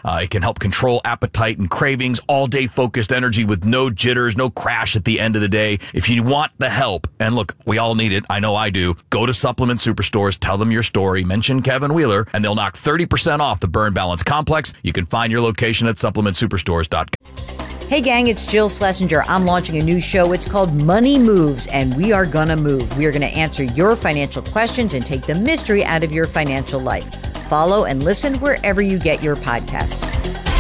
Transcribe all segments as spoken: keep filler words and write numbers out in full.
Uh, it can help control appetite and cravings, all-day focused energy with no jitters, no crash at the end of the day. If you want the help, and look, we all need it, I know I do, go to Supplement Superstores, tell them your story, mention Kevin Wheeler, and they'll knock thirty percent off the Burn Balance Complex. You can find your location at supplement superstores dot com. Hey gang, it's Jill Schlesinger. I'm launching a new show. It's called Money Moves, and we are gonna move. We are gonna answer your financial questions and take the mystery out of your financial life. Follow and listen wherever you get your podcasts.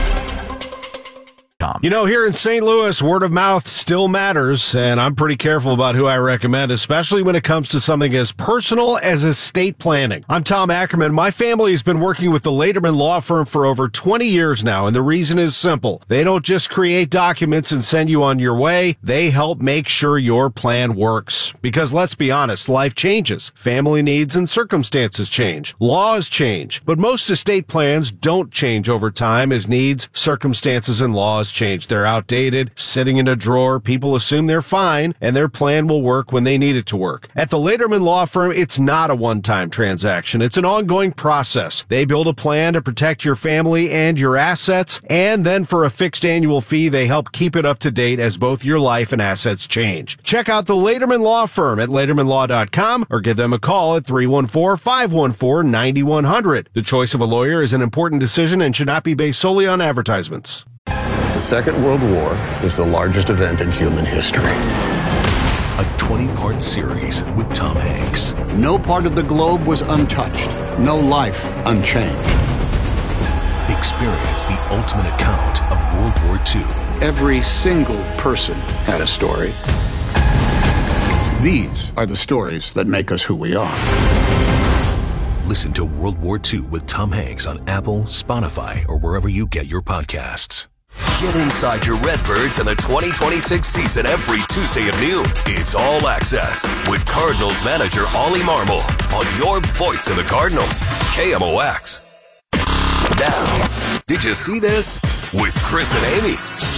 You know, here in Saint Louis, word of mouth still matters, and I'm pretty careful about who I recommend, especially when it comes to something as personal as estate planning. I'm Tom Ackerman. My family has been working with the Lederman Law Firm for over twenty years now, and the reason is simple. They don't just create documents and send you on your way. They help make sure your plan works. Because let's be honest, life changes. Family needs and circumstances change. Laws change. But most estate plans don't change over time as needs, circumstances, and laws change. They're outdated, sitting in a drawer. People assume they're fine, and their plan will work when they need it to work. At the Lederman Law Firm, it's not a one-time transaction. It's an ongoing process. They build a plan to protect your family and your assets, and then for a fixed annual fee, they help keep it up to date as both your life and assets change. Check out the Lederman Law Firm at lederman law dot com or give them a call at three one four, five one four, nine one zero zero. The choice of a lawyer is an important decision and should not be based solely on advertisements. The Second World War was the largest event in human history. A twenty-part series with Tom Hanks. No part of the globe was untouched. No life unchanged. Experience the ultimate account of World War Two. Every single person had a story. These are the stories that make us who we are. Listen to World War Two with Tom Hanks on Apple, Spotify, or wherever you get your podcasts. Get inside your Redbirds and the twenty twenty-six season every Tuesday at noon. It's All Access with Cardinals manager Ollie Marmol on your voice of the Cardinals, K M O X. Now, did you see this? With Chris and Amy.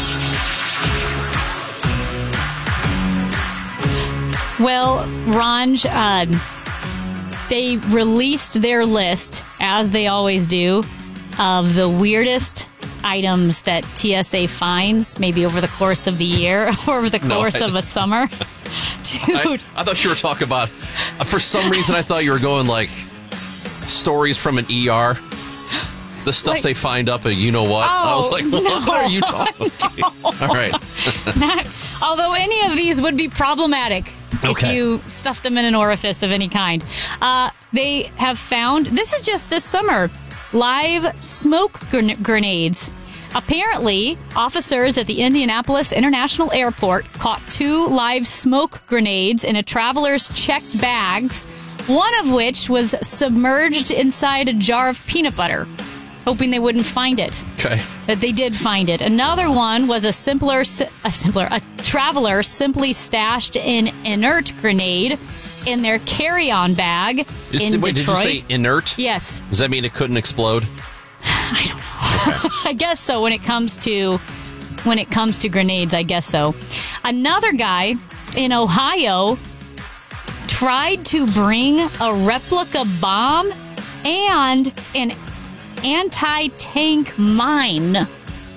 Well, Ranj, uh, they released their list, as they always do, of the weirdest items that T S A finds, maybe over the course of the year or over the course no, I, of a summer. Dude. I, I thought you were talking about, uh, for some reason, I thought you were going like stories from an E R. The stuff like, they find up at you know what. Oh, I was like, what no, are you talking about? No. All right. Not, although any of these would be problematic if okay. you stuffed them in an orifice of any kind. Uh, they have found, this is just this summer, live smoke gren- grenades. Apparently, officers at the Indianapolis International Airport caught two live smoke grenades in a traveler's checked bags, one of which was submerged inside a jar of peanut butter, hoping they wouldn't find it. Okay. But they did find it. Another one was a simpler, a simpler, a traveler simply stashed an inert grenade in their carry-on bag Is, in wait, Detroit. Did you say inert? Yes. Does that mean it couldn't explode? I don't know. Okay. I guess so. When it comes to when it comes to grenades, I guess so. Another guy in Ohio tried to bring a replica bomb and an anti-tank mine Well,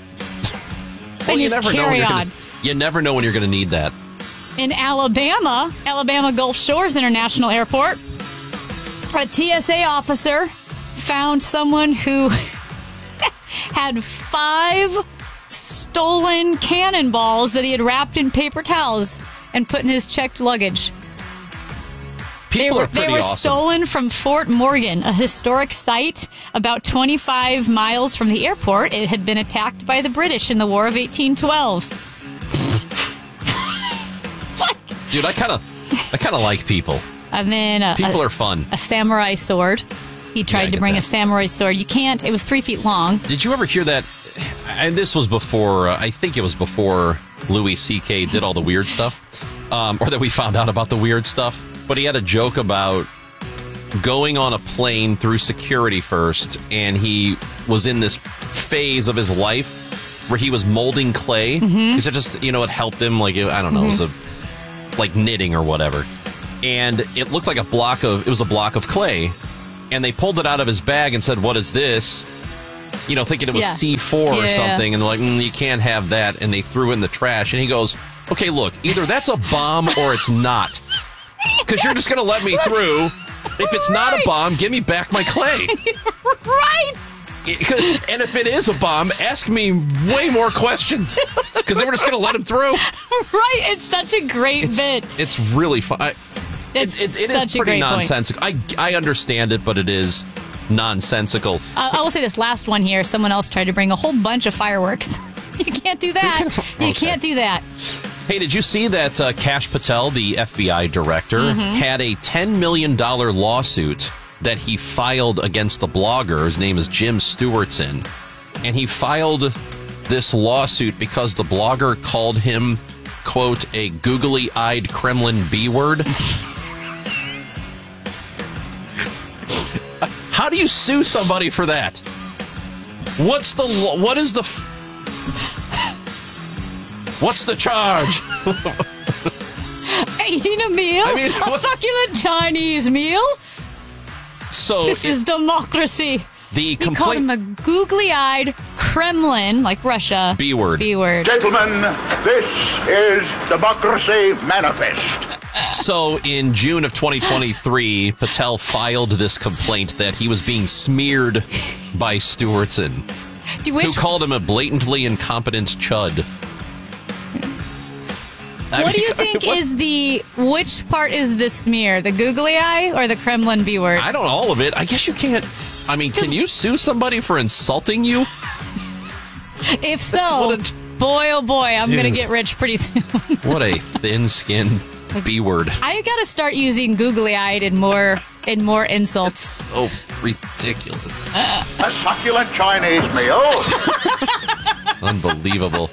in you his never know when you're carry-on. gonna, you never know when you're going to need that. In Alabama, Alabama Gulf Shores International Airport, a T S A officer found someone who had five stolen cannonballs that he had wrapped in paper towels and put in his checked luggage. People they were, are pretty they were awesome. stolen from Fort Morgan, a historic site about twenty-five miles from the airport. It had been attacked by the British in the War of eighteen twelve. Dude, I kind of I kind of like people. And then a, People a, are fun. A samurai sword. He tried Yeah, I to bring that. a samurai sword. You can't. It was three feet long. Did you ever hear that? And this was before, uh, I think it was before Louis C K did all the weird stuff. Um, or that we found out about the weird stuff. But he had a joke about going on a plane through security first. And he was in this phase of his life where he was molding clay. Mm-hmm. Is it just, you know, it helped him? Like, I don't know, Mm-hmm. it was a, like knitting or whatever. And it looked like a block of, it was a block of clay. And they pulled it out of his bag and said, "What is this?" you know, thinking it was Yeah. C four or Yeah. something, and they're like, mm, you can't have that, and they threw it in the trash. And he goes, okay, look, either that's a bomb or it's not. Because you're just going to let me through. If it's not a Right. bomb, give me back my clay. Right. And if it is a bomb, ask me way more questions. Because they were just going to let him through. Right. It's such a great It's, bit. it's really fun. I, It's it, it, it such is a pretty great point. nonsensical. I, I understand it, but it is nonsensical. Uh, I will say this last one here. Someone else tried to bring a whole bunch of fireworks. You can't do that. You Okay. can't do that. Hey, did you see that uh, Kash Patel, the F B I director, Mm-hmm. had a ten million dollars lawsuit that he filed against the blogger? His name is Jim Stewartson. And he filed this lawsuit because the blogger called him, quote, a googly-eyed Kremlin B-word. How do you sue somebody for that? What's the, lo- what is the... F- What's the charge? Eating a meal? I mean, a what- succulent Chinese meal? So This it- is democracy. the He called complaint him a googly-eyed Kremlin, like Russia. B-word. B-word. Gentlemen, this is Democracy Manifest. So in June of twenty twenty-three, Patel filed this complaint that he was being smeared by Stewartson, Do who which, called him a blatantly incompetent chud. I what do mean, you think what- is the, which part is the smear? The googly eye or the Kremlin B-word? I don't know all of it. I guess you can't. I mean, can you sue somebody for insulting you? If so, what it- boy, oh boy, I'm going to Dude. get rich pretty soon. What a thin-skinned B-word. I got to start using googly-eyed in more in more insults. Oh, ridiculous. A succulent Chinese meal. Unbelievable.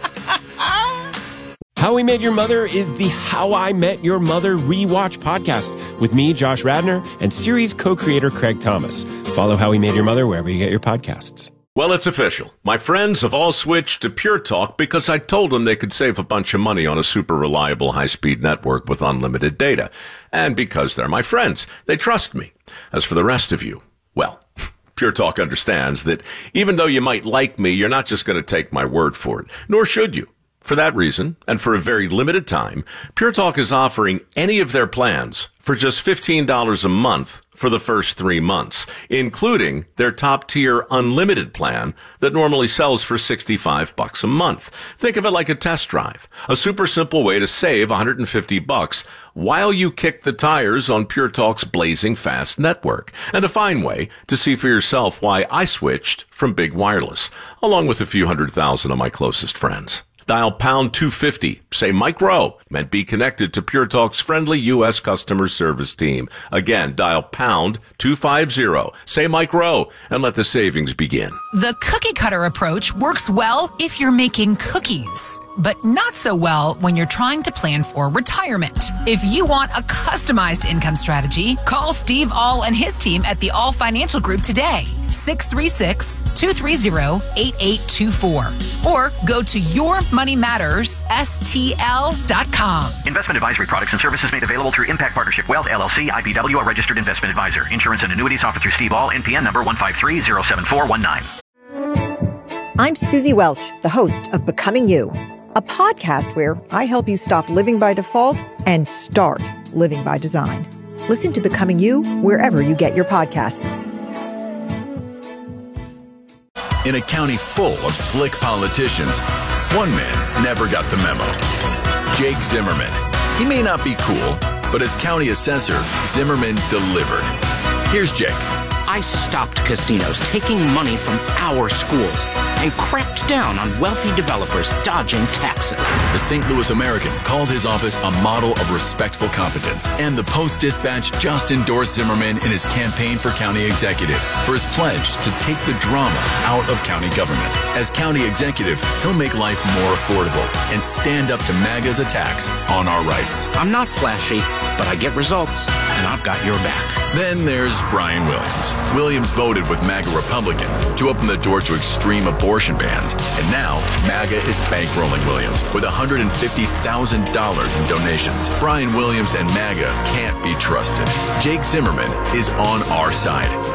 How We Met Your Mother is the How I Met Your Mother rewatch podcast with me, Josh Radner, and series co-creator Craig Thomas. Follow How We Met Your Mother wherever you get your podcasts. Well, it's official. My friends have all switched to Pure Talk because I told them they could save a bunch of money on a super reliable high-speed network with unlimited data. And because they're my friends, they trust me. As for the rest of you, well, Pure Talk understands that even though you might like me, you're not just going to take my word for it, nor should you. For that reason, and for a very limited time, Pure Talk is offering any of their plans for just fifteen dollars a month for the first three months, including their top-tier unlimited plan that normally sells for sixty-five bucks a month. Think of it like a test drive, a super simple way to save one hundred fifty bucks while you kick the tires on Pure Talk's blazing fast network, and a fine way to see for yourself why I switched from Big Wireless, along with a few hundred thousand of my closest friends. Dial pound two fifty, say Mike Rowe, and be connected to Pure Talk's friendly U S customer service team. Again, dial pound two fifty, say Mike Rowe, and let the savings begin. The cookie cutter approach works well if you're making cookies, but not so well when you're trying to plan for retirement. If you want a customized income strategy, call Steve All and his team at the All Financial Group today, six three six, two three zero, eight eight two four, or go to your money matters S T L dot com. Investment advisory products and services made available through Impact Partnership Wealth, L L C, I P W, a registered investment advisor. Insurance and annuities offered through Steve All, N P N number one five three zero seven four one nine. I'm Susie Welch, the host of Becoming You, a podcast where I help you stop living by default and start living by design. Listen to Becoming You wherever you get your podcasts. In a county full of slick politicians, one man never got the memo. Jake Zimmerman. He may not be cool, but as county assessor, Zimmerman delivered. Here's Jake. I stopped casinos taking money from our schools and cracked down on wealthy developers dodging taxes. The Saint Louis American called his office a model of respectful competence, and the Post-Dispatch just endorsed Zimmerman in his campaign for county executive for his pledge to take the drama out of county government. As county executive, he'll make life more affordable and stand up to MAGA's attacks on our rights. I'm not flashy, but I get results, and I've got your back. Then there's Brian Williams. Williams voted with MAGA Republicans to open the door to extreme abortion bans, and now MAGA is bankrolling Williams with one hundred fifty thousand dollars in donations. Brian Williams and MAGA can't be trusted. Jake Zimmerman is on our side.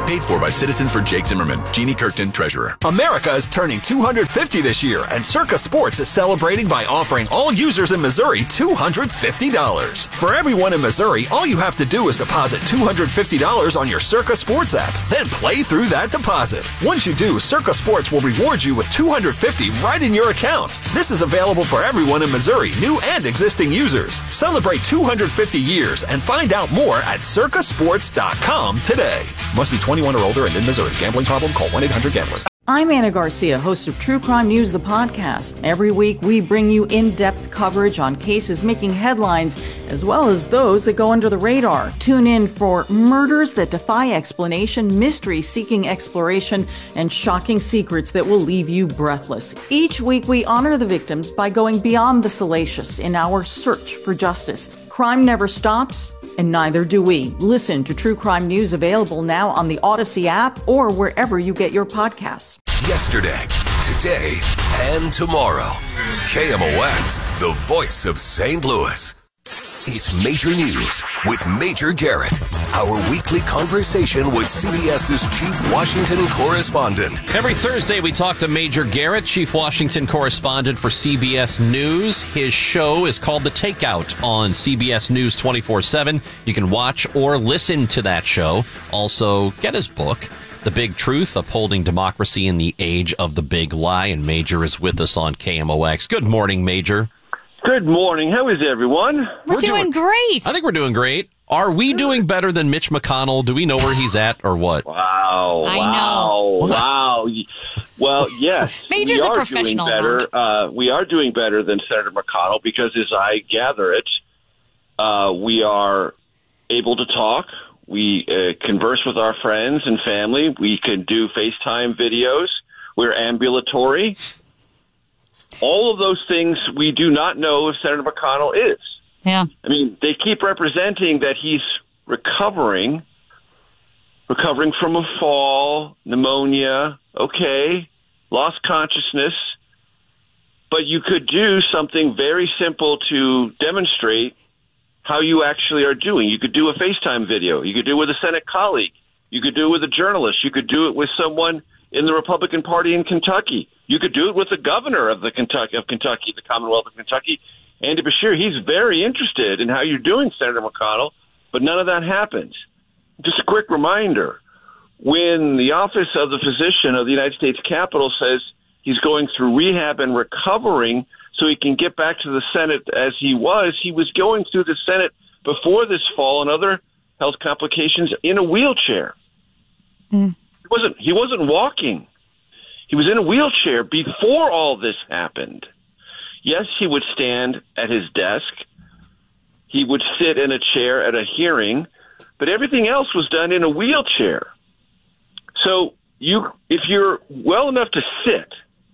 Paid for by Citizens for Jake Zimmerman. Jeannie Kirkton, Treasurer. America is turning two hundred fifty this year, and Circa Sports is celebrating by offering all users in Missouri two hundred fifty dollars. For everyone in Missouri, all you have to do is deposit two hundred fifty dollars on your Circa Sports app, then play through that deposit. Once you do, Circa Sports will reward you with two hundred fifty dollars right in your account. This is available for everyone in Missouri, new and existing users. Celebrate two hundred fifty years and find out more at circa sports dot com today. Must be twenty-one or older and in Missouri. Gambling problem? Call one eight hundred gambler. I'm Anna Garcia, host of True Crime News, the podcast. Every week, we bring you in-depth coverage on cases making headlines, as well as those that go under the radar. Tune in for murders that defy explanation, mysteries seeking exploration, and shocking secrets that will leave you breathless. Each week, we honor the victims by going beyond the salacious in our search for justice. Crime never stops, and neither do we. Listen to True Crime News, available now on the Odyssey app or wherever you get your podcasts. Yesterday, today, and tomorrow. K M O X, the voice of Saint Louis. It's Major News with Major Garrett, our weekly conversation with CBS's Chief Washington Correspondent. Every Thursday, we talk to Major Garrett, Chief Washington Correspondent for C B S News. His show is called The Takeout on C B S News twenty-four seven. You can watch or listen to that show. Also, get his book, The Big Truth, Upholding Democracy in the Age of the Big Lie. And Major is with us on K M O X. Good morning, Major. Good morning. How is everyone? We're, we're doing, doing great. I think we're doing great. Are we doing better than Mitch McConnell? Do we know where he's at or what? Wow. I wow. know. Wow. Well, yes. Major's we a are professional. Doing better. Uh, we are doing better than Senator McConnell because, as I gather it, uh, we are able to talk. We uh, converse with our friends and family. We can do FaceTime videos. We're ambulatory. All of those things we do not know if Senator McConnell is. Yeah. I mean, they keep representing that he's recovering, recovering from a fall, pneumonia, okay, lost consciousness. But you could do something very simple to demonstrate how you actually are doing. You could do a FaceTime video. You could do it with a Senate colleague. You could do it with a journalist. You could do it with someone in the Republican Party in Kentucky. You could do it with the governor of the Kentucky of Kentucky, the Commonwealth of Kentucky, Andy Beshear. He's very interested in how you're doing, Senator McConnell, but none of that happens. Just a quick reminder, when the Office of the Physician of the United States Capitol says he's going through rehab and recovering so he can get back to the Senate as he was, he was going through the Senate before this fall and other health complications in a wheelchair. Mm. He wasn't, he wasn't walking. He was in a wheelchair before all this happened. Yes, he would stand at his desk. He would sit in a chair at a hearing, but everything else was done in a wheelchair. So you, if you're well enough to sit,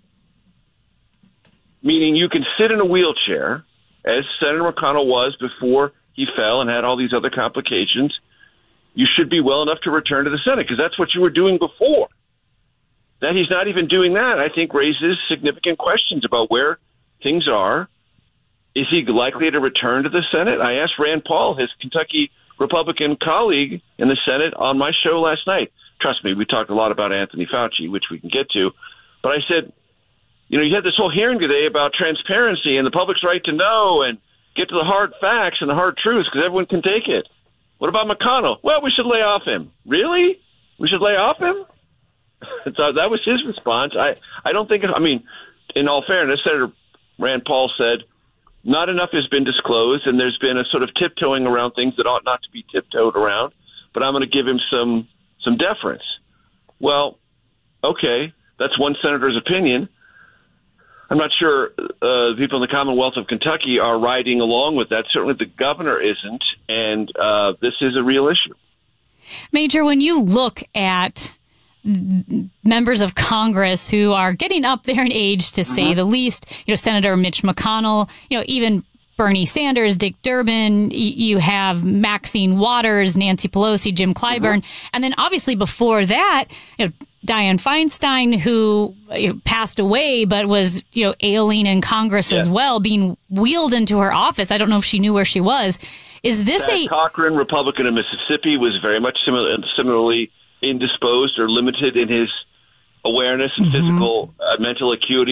meaning you can sit in a wheelchair, as Senator McConnell was before he fell and had all these other complications, you should be well enough to return to the Senate because that's what you were doing before. That he's not even doing that, I think, raises significant questions about where things are. Is he likely to return to the Senate? I asked Rand Paul, his Kentucky Republican colleague in the Senate, on my show last night. Trust me, we talked a lot about Anthony Fauci, which we can get to. But I said, you know, you had this whole hearing today about transparency and the public's right to know and get to the hard facts and the hard truths because everyone can take it. What about McConnell? Well, we should lay off him. Really? We should lay off him? So that was his response. I, I don't think, I mean, in all fairness, Senator Rand Paul said not enough has been disclosed, and there's been a sort of tiptoeing around things that ought not to be tiptoed around, but I'm going to give him some, some deference. Well, okay, that's one senator's opinion. I'm not sure uh, people in the Commonwealth of Kentucky are riding along with that. Certainly the governor isn't, and uh, this is a real issue. Major, when you look at members of Congress who are getting up there in age, to say mm-hmm. the least, you know, Senator Mitch McConnell, you know, even Bernie Sanders, Dick Durbin, you have Maxine Waters, Nancy Pelosi, Jim Clyburn, mm-hmm. and then obviously before that, you know, Dianne Feinstein, who you know, passed away but was, you know, ailing in Congress yeah. as well, being wheeled into her office. I don't know if she knew where she was. Is this Pat a Cochran, Republican of Mississippi, was very much similar, similarly indisposed or limited in his awareness and mm-hmm. physical, uh, mental acuity